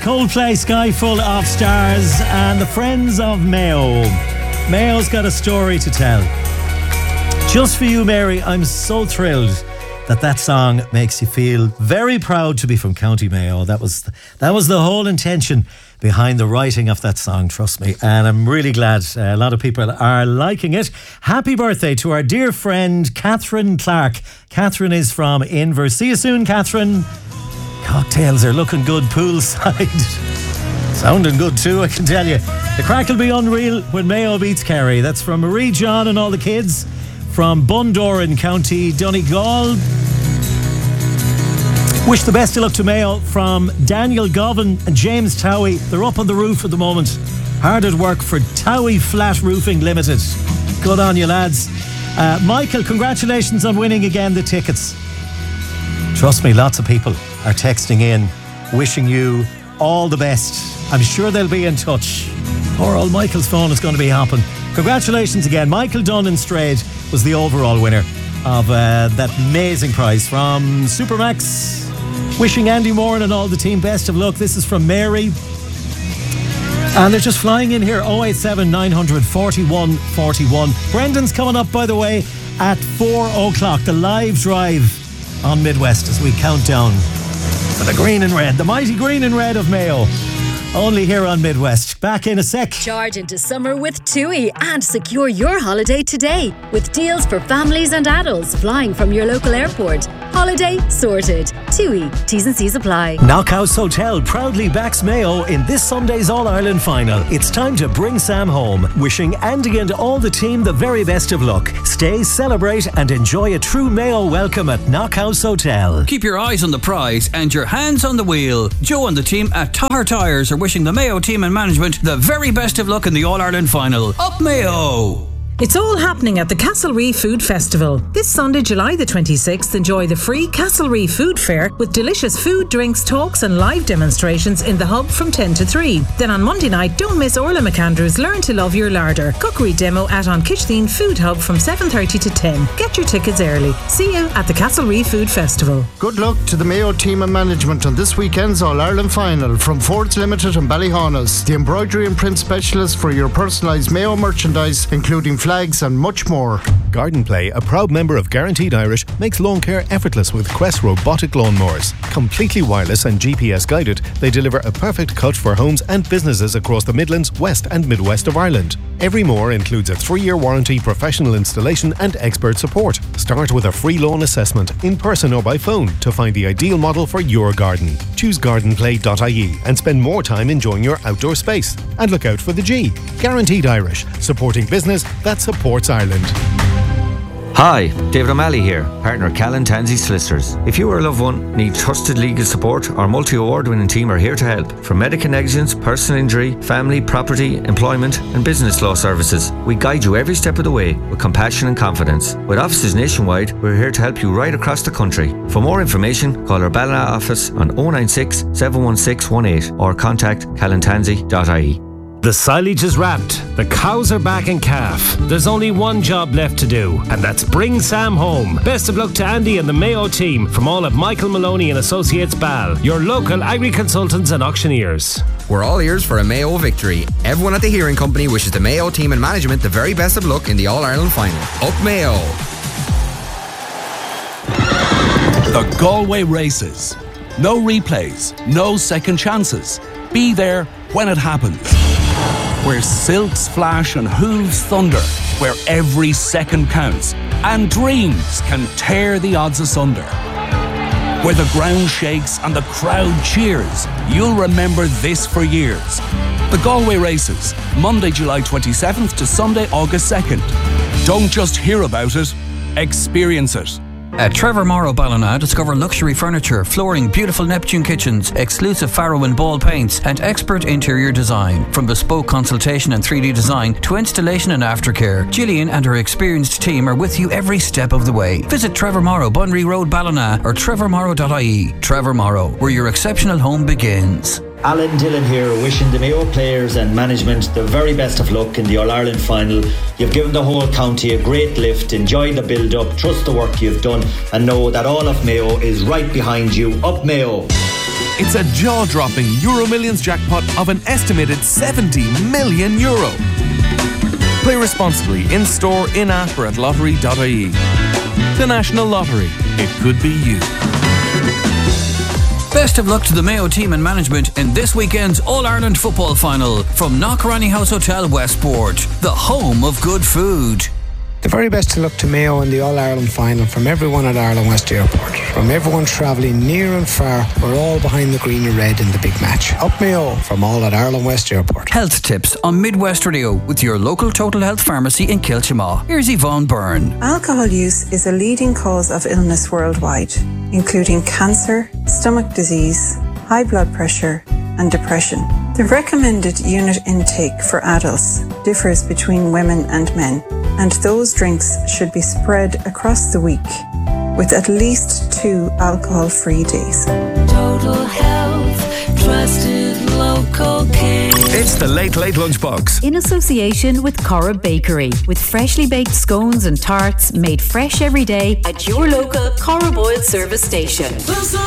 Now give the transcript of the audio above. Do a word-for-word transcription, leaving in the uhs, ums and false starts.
Coldplay, Sky Full of Stars, and the Friends of Mayo. Mayo's got a story to tell. Just for you, Mary, I'm so thrilled that that song makes you feel very proud to be from County Mayo. That was that was the whole intention behind the writing of that song, trust me. And I'm really glad uh, a lot of people are liking it. Happy birthday to our dear friend Catherine Clark. Catherine is from Inver. See you soon, Catherine. Cocktails are looking good poolside. Sounding good too, I can tell you. The crack will be unreal when Mayo beats Kerry. That's from Marie John and all the kids from Bundoran, County Donegal. Wish the best of luck to Mayo from Daniel Govan and James Towie. They're up on the roof at the moment. Hard at work for Towie Flat Roofing Limited. Good on you, lads. Uh, Michael, congratulations on winning again the tickets. Trust me, lots of people are texting in, wishing you all the best. I'm sure they'll be in touch. Poor old Michael's phone is going to be hopping. Congratulations again. Michael Dunn in Strayed was the overall winner of uh, that amazing prize from Supermax. Wishing Andy Moore and all the team best of luck. This is from Mary. And they're just flying in here. oh eight seven nine hundred forty-one forty-one. Brendan's coming up, by the way, at four o'clock. The live drive on Midwest as we count down for the green and red. The mighty green and red of Mayo. Only here on Midwest. Back in a sec. Charge into summer with TUI and secure your holiday today with deals for families and adults flying from your local airport. Holiday sorted. TUI. T's and C's apply. Knockhouse Hotel proudly backs Mayo in this Sunday's All-Ireland final. It's time to bring Sam home. Wishing Andy and all the team the very best of luck. Stay, celebrate and enjoy a true Mayo welcome at Knockhouse Hotel. Keep your eyes on the prize and your hands on the wheel. Joe and the team at Tahar Tyres are wishing the Mayo team and management the very best of luck in the All-Ireland final. Up Mayo! It's all happening at the Castlereagh Food Festival. This Sunday, July the twenty-sixth, enjoy the free Castlereagh Food Fair with delicious food, drinks, talks and live demonstrations in the hub from ten to three. Then on Monday night, don't miss Orla McAndrews' Learn to Love Your Larder cookery demo at An Kitchleen Food Hub from seven thirty to ten. Get your tickets early. See you at the Castlereagh Food Festival. Good luck to the Mayo team and management on this weekend's All-Ireland final from Fords Limited and Ballyhaunis, the embroidery and print specialist for your personalised Mayo merchandise, including flags and much more. Garden Play, a proud member of Guaranteed Irish, makes lawn care effortless with Quest robotic lawnmowers. Completely wireless and G P S guided, they deliver a perfect cut for homes and businesses across the Midlands, West and Midwest of Ireland. Every mower includes a three-year warranty, professional installation and expert support. Start with a free lawn assessment, in person or by phone, to find the ideal model for your garden. Choose garden play dot I E and spend more time enjoying your outdoor space. And look out for the G. Guaranteed Irish, supporting business that supports Ireland. Hi, David O'Malley here, partner Callan Tansey Solicitors. If you or a loved one need trusted legal support, our multi-award winning team are here to help. From medical negligence, personal injury, family, property, employment and business law services, we guide you every step of the way with compassion and confidence. With offices nationwide, we're here to help you right across the country. For more information, call our Ballina office on oh nine six, seven one six, one eight or contact callan tansey dot I E. The silage is wrapped, the cows are back in calf. There's only one job left to do, and that's bring Sam home. Best of luck to Andy and the Mayo team from all of Michael Maloney and Associates Ball, your local agri-consultants and auctioneers. We're all ears for a Mayo victory. Everyone at the Hearing Company wishes the Mayo team and management the very best of luck in the All-Ireland final. Up Mayo! The Galway Races. No replays, no second chances. Be there when it happens. Where silks flash and hooves thunder, where every second counts and dreams can tear the odds asunder. Where the ground shakes and the crowd cheers, you'll remember this for years. The Galway Races, Monday, July twenty-seventh to Sunday, August second. Don't just hear about it, experience it. At Trevor Morrow Ballina, discover luxury furniture, flooring, beautiful Neptune kitchens, exclusive Farrow and Ball paints, and expert interior design. From bespoke consultation and three D design to installation and aftercare, Gillian and her experienced team are with you every step of the way. Visit Trevor Morrow, Bunry Road, Ballina, or trevor morrow dot I E. Trevor Morrow, where your exceptional home begins. Alan Dillon here, wishing the Mayo players and management the very best of luck in the All-Ireland final. You've given the whole county a great lift. Enjoy the build-up, trust the work you've done, and know that all of Mayo is right behind you. Up Mayo! It's a jaw-dropping Euro Millions jackpot of an estimated seventy million euro. Play responsibly in-store, in-app or at lottery dot I E. The National Lottery. It could be you. Best of luck to the Mayo team and management in this weekend's All-Ireland football final from Knockranny House Hotel Westport, the home of good food. The very best of luck to Mayo in the All-Ireland final from everyone at Ireland West Airport. From everyone travelling near and far, we're all behind the green and red in the big match. Up Mayo from all at Ireland West Airport. Health tips on Midwest Radio with your local Total Health pharmacy in Kiltimagh. Here's Yvonne Byrne. Alcohol use is a leading cause of illness worldwide, including cancer, stomach disease, high blood pressure, and depression. The recommended unit intake for adults differs between women and men, and those drinks should be spread across the week with at least two alcohol-free days. Total Health, trusted local care. It's the Late Late Lunchbox. In association with Corra Bakery, with freshly baked scones and tarts made fresh every day at your local Corra Boyle service station.